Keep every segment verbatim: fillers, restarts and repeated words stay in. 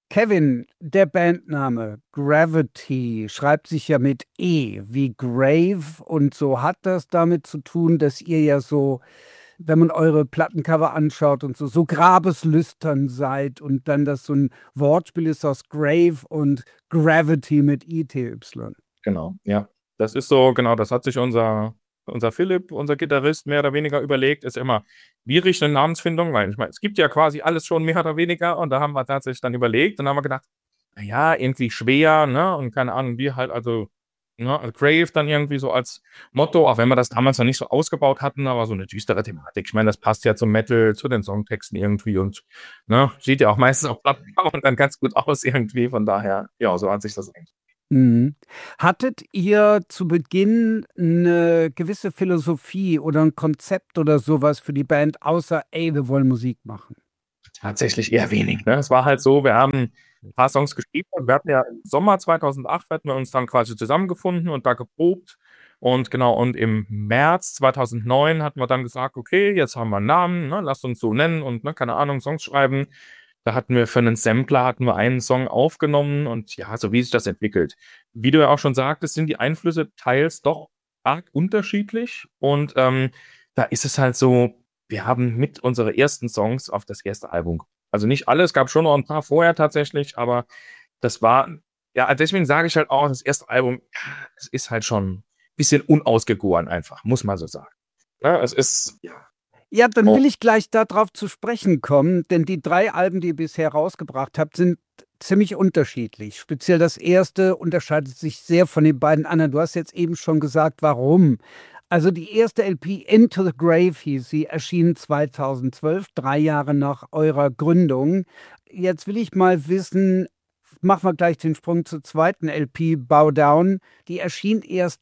Kevin, der Bandname Gravity schreibt sich ja mit E wie Grave und so hat das damit zu tun, dass ihr ja so, wenn man eure Plattencover anschaut und so, so grabeslüstern seid und dann das so ein Wortspiel ist aus Grave und Gravity mit I T Y. Genau, ja. Das ist so, genau, das hat sich unser, unser Philipp, unser Gitarrist, mehr oder weniger überlegt. Ist immer schwierig eine Namensfindung, weil ich meine, es gibt ja quasi alles schon mehr oder weniger und da haben wir tatsächlich dann überlegt und haben wir gedacht, naja, irgendwie schwer, ne? Und keine Ahnung, wir halt also, ne, also Crave dann irgendwie so als Motto, auch wenn wir das damals noch nicht so ausgebaut hatten, aber so eine düstere Thematik. Ich meine, das passt ja zum Metal, zu den Songtexten irgendwie und ne, sieht ja auch meistens auf Platten dann ganz gut aus irgendwie. Von daher, ja, so hat sich das eigentlich. Mhm. Hattet ihr zu Beginn eine gewisse Philosophie oder ein Konzept oder sowas für die Band, außer, ey, wir wollen Musik machen? Tatsächlich eher wenig, ne? Es war halt so, wir haben ein paar Songs geschrieben und wir hatten ja im Sommer zweitausendacht hatten wir uns dann quasi zusammengefunden und da geprobt. Und genau, und im März zweitausendneun hatten wir dann gesagt, okay, jetzt haben wir einen Namen, ne, lasst uns so nennen und ne, keine Ahnung, Songs schreiben. Da hatten wir für einen Sampler hatten wir einen Song aufgenommen und ja, so wie sich das entwickelt. Wie du ja auch schon sagtest, sind die Einflüsse teils doch arg unterschiedlich und ähm, da ist es halt so, wir haben mit unsere ersten Songs auf das erste Album. Also nicht alle, es gab schon noch ein paar vorher tatsächlich, aber das war, ja, deswegen sage ich halt auch, das erste Album, ja, es ist halt schon ein bisschen unausgegoren einfach, muss man so sagen. Ja, es ist, ja. Ja, dann Oh. will ich gleich darauf zu sprechen kommen, denn die drei Alben, die ihr bisher rausgebracht habt, sind ziemlich unterschiedlich. Speziell das erste unterscheidet sich sehr von den beiden anderen. Du hast jetzt eben schon gesagt, warum. Also die erste L P Into the Grave hieß sie, erschien zweitausendzwölf, drei Jahre nach eurer Gründung. Jetzt will ich mal wissen, machen wir gleich den Sprung zur zweiten L P, Bow Down. Die erschien erst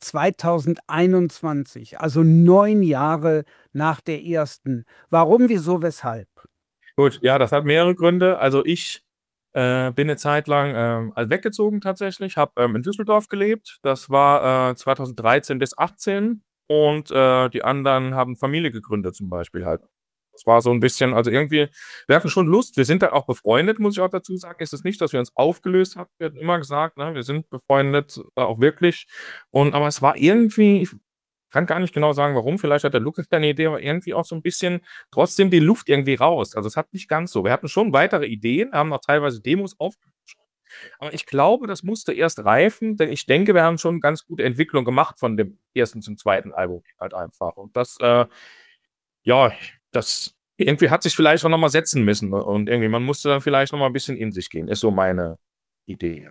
zweitausendeinundzwanzig, also neun Jahre nach der ersten. Warum, wieso, weshalb? Gut, ja, das hat mehrere Gründe. Also ich äh, bin eine Zeit lang ähm, also weggezogen tatsächlich, habe ähm, in Düsseldorf gelebt. Das war äh, zweitausenddreizehn bis achtzehn und äh, die anderen haben Familie gegründet zum Beispiel halt. Das war so ein bisschen, also irgendwie, wir hatten schon Lust. Wir sind da auch befreundet, muss ich auch dazu sagen. Es ist nicht, dass wir uns aufgelöst haben. Wir hatten immer gesagt, ne, wir sind befreundet, äh, auch wirklich. Und aber es war irgendwie, ich kann gar nicht genau sagen, warum. Vielleicht hat der Lukas da 'ne Idee, aber irgendwie auch so ein bisschen trotzdem die Luft irgendwie raus. Also, es hat nicht ganz so. Wir hatten schon weitere Ideen, haben auch teilweise Demos aufgenommen, aber ich glaube, das musste erst reifen, denn ich denke, wir haben schon ganz gute Entwicklung gemacht von dem ersten zum zweiten Album halt einfach. Und das, äh, ja, das irgendwie hat sich vielleicht auch noch mal setzen müssen und irgendwie man musste dann vielleicht noch mal 'n bisschen in sich gehen, ist so meine Idee.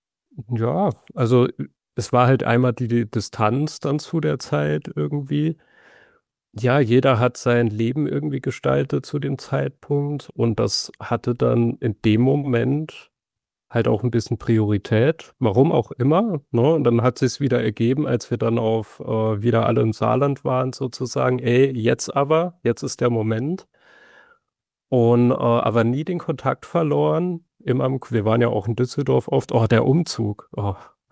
Ja, also es war halt einmal die, die Distanz dann zu der Zeit irgendwie. Ja, jeder hat sein Leben irgendwie gestaltet zu dem Zeitpunkt und das hatte dann in dem Moment halt auch ein bisschen Priorität, warum auch immer, ne? Und dann hat sich's wieder ergeben, als wir dann auf äh, wieder alle im Saarland waren sozusagen: „Ey, jetzt aber, jetzt ist der Moment." Und, äh, aber nie den Kontakt verloren. Immer im Wir waren ja auch in Düsseldorf oft. Oh, der Umzug. Oh.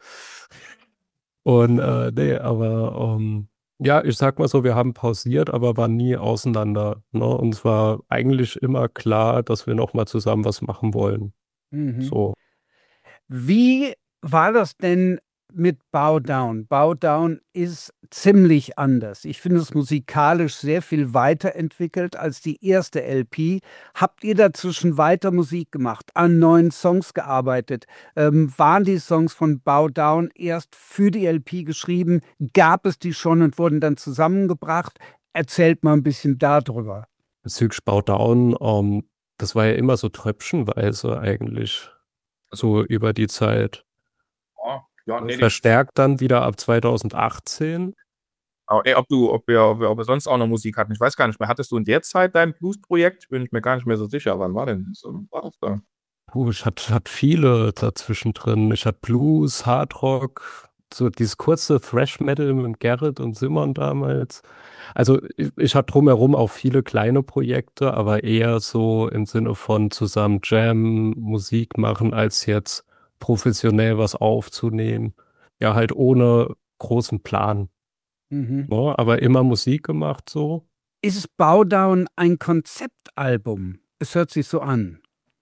Und, äh, ne, aber, ähm, ja, ich sag mal so, wir haben pausiert, aber waren nie auseinander, ne? Und es war eigentlich immer klar, dass wir noch mal zusammen was machen wollen. Mhm. So. Wie war das denn mit Bow Down? Bow Down ist ziemlich anders. Ich finde es musikalisch sehr viel weiterentwickelt als die erste L P. Habt ihr dazwischen weiter Musik gemacht, an neuen Songs gearbeitet? Ähm, waren die Songs von Bow Down erst für die L P geschrieben? Gab es die schon und wurden dann zusammengebracht? Erzählt mal ein bisschen darüber. Bezüglich Bowdown, ähm, das war ja immer so tröpfchenweise eigentlich, so über die Zeit. Ja, ja, ne, die Verstärkt dann wieder ab zweitausendachtzehn. aber ey, ob du ob wir ob wir ob wir sonst auch noch Musik hatten. Ich weiß gar nicht mehr. Hattest du in der Zeit dein Blues-Projekt? Bin ich mir gar nicht mehr so sicher. Wann war denn das? Wann war das da? Puh, ich hatte hatte viele dazwischen drin. Ich hatte Blues, Hardrock, so dieses kurze Thrash Metal mit Gerrit und Simon damals. Also, ich ich hatte drumherum auch viele kleine Projekte, aber eher so im Sinne von zusammen Jam, Musik machen, als jetzt professionell was aufzunehmen. Ja, halt ohne großen Plan, Mhm. ne, aber immer Musik gemacht so. Ist Bow Down ein Konzeptalbum? Es hört sich so an.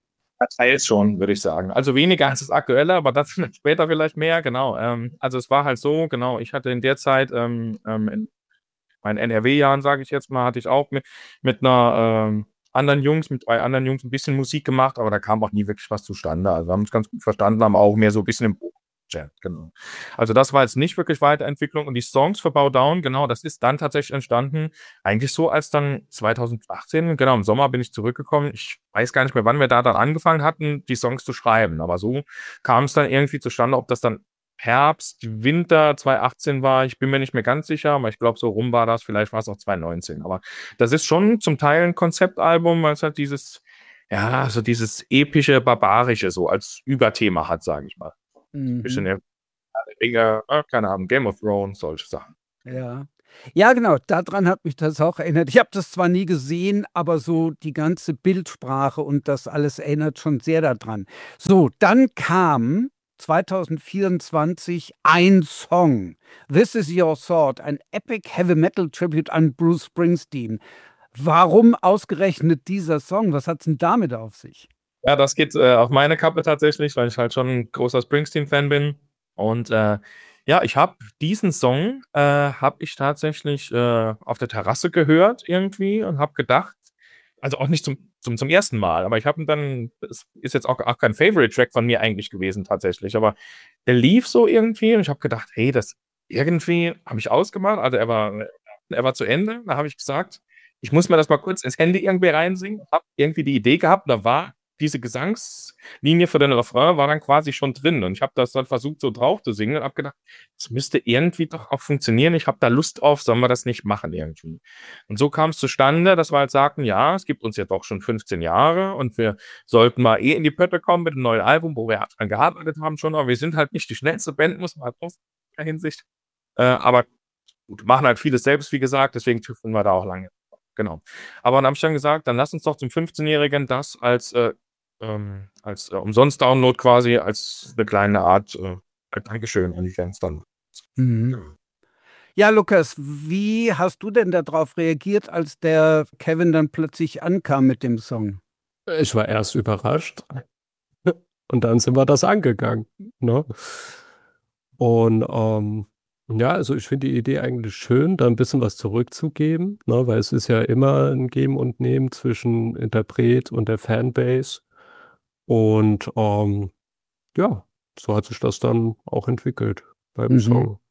Teils schon, würde ich sagen. Also weniger als das Aktuelle, aber das später vielleicht mehr, genau. Ähm, also es war halt so, genau, ich hatte in der Zeit, ähm, ähm, in meinen N R W-Jahren, sage ich jetzt mal, hatte ich auch mit, mit einer ähm, anderen Jungs, mit drei anderen Jungs ein bisschen Musik gemacht, aber da kam auch nie wirklich was zustande. Also wir haben uns ganz gut verstanden, haben auch mehr so ein bisschen im Chat, genau. Also das war jetzt nicht wirklich Weiterentwicklung und die Songs für Bow Down, genau, das ist dann tatsächlich entstanden, eigentlich so als dann zwanzig achtzehn, genau, im Sommer bin ich zurückgekommen. Ich weiß gar nicht mehr, wann wir da dann angefangen hatten, die Songs zu schreiben, aber so kam es dann irgendwie zustande, ob das dann Herbst, Winter zwanzig achtzehn war, ich bin mir nicht mehr ganz sicher, aber ich glaube, so rum war das, vielleicht war es auch zwanzig neunzehn. Aber das ist schon zum Teil ein Konzeptalbum, weil es halt dieses, ja, so dieses epische, barbarische so als Überthema hat, sage ich mal. Bisschen Mhm. Ringe, äh, keine Ahnung, Game of Thrones, solche Sachen. Ja. Ja, genau, daran hat mich das auch erinnert. Ich habe das zwar nie gesehen, aber so die ganze Bildsprache und das alles erinnert schon sehr daran. So, dann kam zwanzig vierundzwanzig ein Song. This Is Your Sword, ein Epic Heavy Metal Tribute an Bruce Springsteen. Warum ausgerechnet dieser Song? Was hat es denn damit auf sich? Ja, das geht äh, auf meine Kappe tatsächlich, weil ich halt schon ein großer Springsteen-Fan bin. Und äh, ja, ich habe diesen Song, äh, habe ich tatsächlich äh, auf der Terrasse gehört irgendwie und habe gedacht, also auch nicht zum, zum, zum ersten Mal, aber ich habe ihn dann, es ist jetzt auch, auch kein Favorite-Track von mir eigentlich gewesen tatsächlich, aber der lief so irgendwie und ich habe gedacht, hey, das irgendwie habe ich ausgemacht, also er war, er war zu Ende, da habe ich gesagt, ich muss mir das mal kurz ins Handy irgendwie reinsingen, habe irgendwie die Idee gehabt, da war diese Gesangslinie für den Refrain war dann quasi schon drin und ich habe das dann versucht, so drauf zu singen und habe gedacht, das müsste irgendwie doch auch funktionieren. Ich habe da Lust drauf, sollen wir das nicht machen irgendwie? Und so kam es zustande, dass wir halt sagten, ja, es gibt uns jetzt doch schon fünfzehn Jahre und wir sollten mal eh in die Pötte kommen mit einem neuen Album, wo wir hart dran gearbeitet haben schon, aber wir sind halt nicht die schnellste Band, muss man halt aus der Hinsicht. Äh, aber gut, machen halt vieles selbst, wie gesagt, deswegen tüfteln wir da auch lange. Genau. Aber dann habe ich dann gesagt, dann lass uns doch zum fünfzehnjährigen das als äh, ähm, als äh, Umsonst-Download quasi, als eine kleine Art äh, Dankeschön an die Fans dann. Mhm. Ja, Lukas, wie hast du denn darauf reagiert, als der Kevin dann plötzlich ankam mit dem Song? Ich war erst überrascht und dann sind wir das angegangen. Ne? Und ähm, ja, also ich finde die Idee eigentlich schön, da ein bisschen was zurückzugeben, ne? Weil es ist ja immer ein Geben und Nehmen zwischen Interpret und der Fanbase. Und ähm, ja, so hat sich das dann auch entwickelt beim Mhm. Song.